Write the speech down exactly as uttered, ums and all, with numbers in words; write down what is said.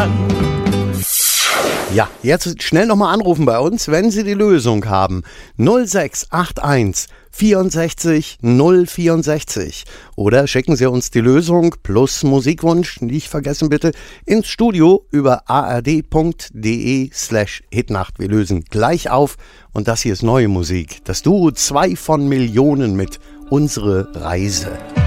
kann. Ja, jetzt schnell nochmal anrufen bei uns, wenn Sie die Lösung haben. null sechs acht eins vierundsechzig null vierundsechzig. Oder schicken Sie uns die Lösung plus Musikwunsch, nicht vergessen bitte, ins Studio über ard.de slash hitnacht. Wir lösen gleich auf und das hier ist neue Musik. Das Duo zwei von Millionen mit Unsere Reise.